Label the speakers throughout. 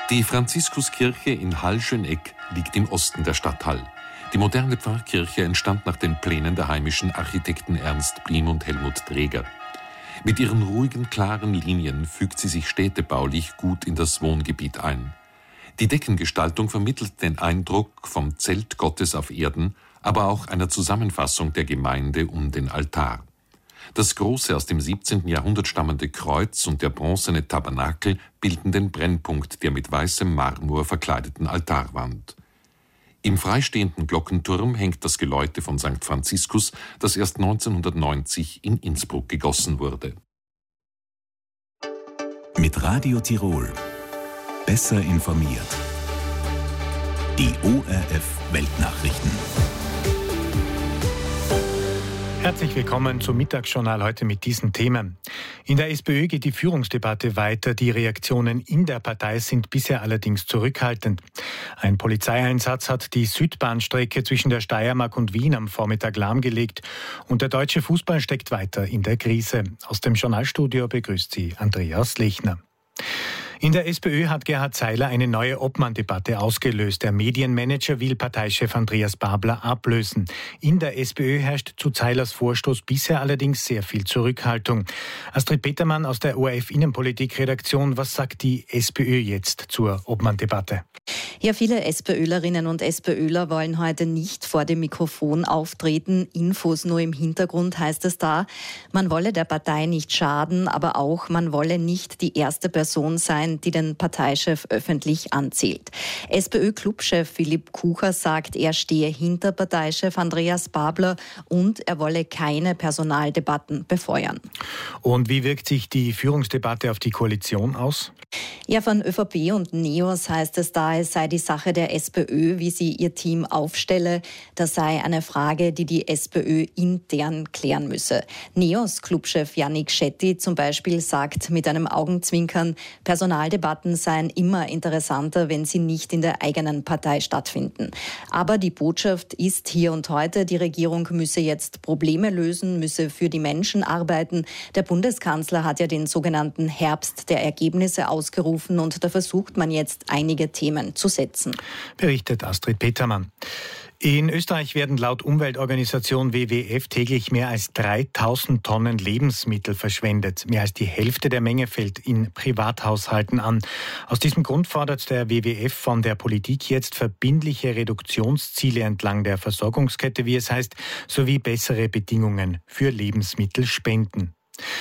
Speaker 1: Die Franziskuskirche in Hall-Schöneck liegt im Osten der Stadt Hall. Die moderne Pfarrkirche entstand nach den Plänen der heimischen Architekten Ernst Briem und Helmut Dreger. Mit ihren ruhigen, klaren Linien fügt sie sich städtebaulich gut in das Wohngebiet ein. Die Deckengestaltung vermittelt den Eindruck vom Zelt Gottes auf Erden, aber auch einer Zusammenfassung der Gemeinde um den Altar. Das große, aus dem 17. Jahrhundert stammende Kreuz und der bronzene Tabernakel bilden den Brennpunkt der mit weißem Marmor verkleideten Altarwand. Im freistehenden Glockenturm hängt das Geläute von St. Franziskus, das erst 1990 in Innsbruck gegossen wurde.
Speaker 2: Mit Radio Tirol. Besser informiert. Die ORF-Weltnachrichten.
Speaker 3: Herzlich willkommen zum Mittagsjournal heute mit diesen Themen. In der SPÖ geht die Führungsdebatte weiter. Die Reaktionen in der Partei sind bisher allerdings zurückhaltend. Ein Polizeieinsatz hat die Südbahnstrecke zwischen der Steiermark und Wien am Vormittag lahmgelegt. Und der deutsche Fußball steckt weiter in der Krise. Aus dem Journalstudio begrüßt sie Andreas Lechner. In der SPÖ hat Gerhard Seiler eine neue Obmann-Debatte ausgelöst. Der Medienmanager will Parteichef Andreas Babler ablösen. In der SPÖ herrscht zu Seilers Vorstoß bisher allerdings sehr viel Zurückhaltung. Astrid Petermann aus der ORF-Innenpolitik-Redaktion, was sagt die SPÖ jetzt zur Obmann-Debatte?
Speaker 4: Ja, viele SPÖlerinnen und SPÖler wollen heute nicht vor dem Mikrofon auftreten. Infos nur im Hintergrund heißt es da. Man wolle der Partei nicht schaden, aber auch man wolle nicht die erste Person sein, die den Parteichef öffentlich anzählt. SPÖ-Clubchef Philipp Kucher sagt, er stehe hinter Parteichef Andreas Babler und er wolle keine Personaldebatten befeuern.
Speaker 3: Und wie wirkt sich die Führungsdebatte auf die Koalition aus?
Speaker 4: Ja, von ÖVP und NEOS heißt es da, es sei die Sache der SPÖ, wie sie ihr Team aufstelle. Das sei eine Frage, die die SPÖ intern klären müsse. NEOS-Clubchef Yannick Schetti zum Beispiel sagt mit einem Augenzwinkern, Personaldebatten seien immer interessanter, wenn sie nicht in der eigenen Partei stattfinden. Aber die Botschaft ist hier und heute, die Regierung müsse jetzt Probleme lösen, müsse für die Menschen arbeiten. Der Bundeskanzler hat ja den sogenannten Herbst der Ergebnisse ausgerufen und da versucht man jetzt einige Themen zu setzen.
Speaker 3: Berichtet Astrid Petermann. In Österreich werden laut Umweltorganisation WWF täglich mehr als 3000 Tonnen Lebensmittel verschwendet. Mehr als die Hälfte der Menge fällt in Privathaushalten an. Aus diesem Grund fordert der WWF von der Politik jetzt verbindliche Reduktionsziele entlang der Versorgungskette, wie es heißt, sowie bessere Bedingungen für Lebensmittelspenden.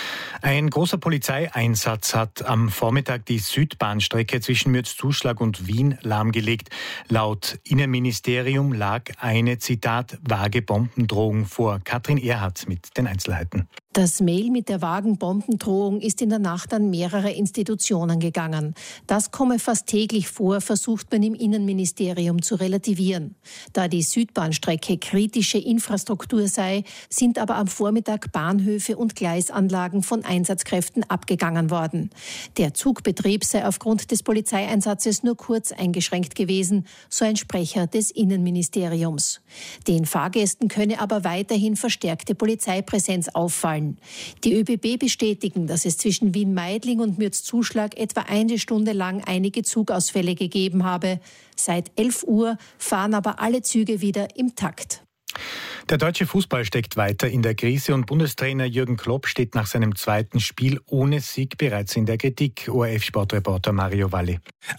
Speaker 3: Ein großer Polizeieinsatz hat am Vormittag die Südbahnstrecke zwischen Mürzzuschlag und Wien lahmgelegt. Laut Innenministerium lag eine, Zitat, vage Bombendrohung vor. Katrin Erhardt mit den Einzelheiten.
Speaker 5: Das Mail mit der vagen Bombendrohung ist in der Nacht an mehrere Institutionen gegangen. Das komme fast täglich vor, versucht man im Innenministerium zu relativieren. Da die Südbahnstrecke kritische Infrastruktur sei, sind aber am Vormittag Bahnhöfe und Gleisanlagen von Einsatzkräften abgegangen worden. Der Zugbetrieb sei aufgrund des Polizeieinsatzes nur kurz eingeschränkt gewesen, so ein Sprecher des Innenministeriums. Den Fahrgästen könne aber weiterhin verstärkte Polizeipräsenz auffallen. Die ÖBB bestätigen, dass es zwischen Wien-Meidling und Mürzzuschlag etwa eine Stunde lang einige Zugausfälle gegeben habe. Seit 11 Uhr fahren aber alle Züge wieder im Takt.
Speaker 3: Der deutsche Fußball steckt weiter in der Krise und Bundestrainer Jürgen Klopp steht nach seinem zweiten Spiel ohne Sieg bereits in der Kritik. ORF-Sportreporter Mario Valli.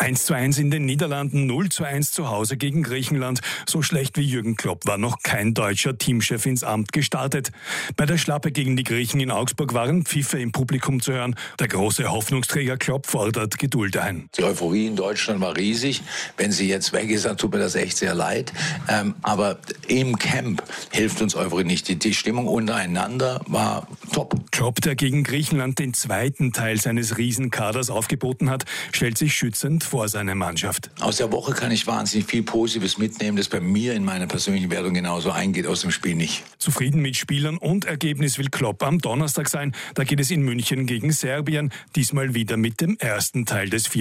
Speaker 6: 1:1 in den Niederlanden, 0:1 zu Hause gegen Griechenland. So schlecht wie Jürgen Klopp war noch kein deutscher Teamchef ins Amt gestartet. Bei der Schlappe gegen die Griechen in Augsburg waren Pfiffe im Publikum zu hören. Der große Hoffnungsträger Klopp fordert Geduld ein.
Speaker 7: Die Euphorie in Deutschland war riesig. Wenn sie jetzt weg ist, dann tut mir das echt sehr leid. Aber im Camp hilft uns Euphorie nicht. Die Stimmung untereinander war top.
Speaker 6: Klopp, der gegen Griechenland den zweiten Teil seines Riesenkaders aufgeboten hat, stellt sich schützend vor seine Mannschaft.
Speaker 7: Aus der Woche kann ich wahnsinnig viel Positives mitnehmen, das bei mir in meiner persönlichen Wertung genauso eingeht, aus dem Spiel nicht.
Speaker 6: Zufrieden mit Spielern und Ergebnis will Klopp am Donnerstag sein. Da geht es in München gegen Serbien, diesmal wieder mit dem ersten Teil des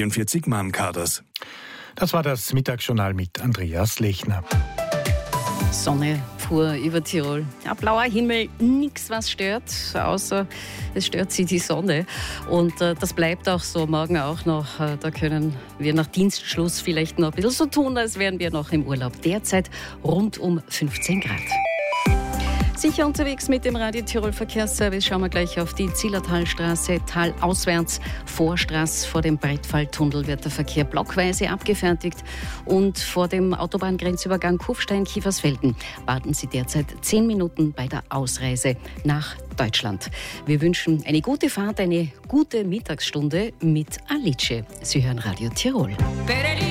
Speaker 3: 44-Mann-Kaders. Das war das Mittagsjournal mit Andreas Lechner.
Speaker 8: Sonne, pur über Tirol. Ja, blauer Himmel, nichts was stört, außer es stört sie die Sonne. Und das bleibt auch so, morgen auch noch. Da können wir nach Dienstschluss vielleicht noch ein bisschen so tun, als wären wir noch im Urlaub. Derzeit rund um 15 Grad. Sicher unterwegs mit dem Radio Tirol Verkehrsservice. Schauen wir gleich auf die Zillertalstraße, talauswärts. Vorstraß vor dem Breitfalltunnel wird der Verkehr blockweise abgefertigt. Und vor dem Autobahngrenzübergang Kufstein-Kiefersfelden warten Sie derzeit 10 Minuten bei der Ausreise nach Deutschland. Wir wünschen eine gute Fahrt, eine gute Mittagsstunde mit Alice. Sie hören Radio Tirol.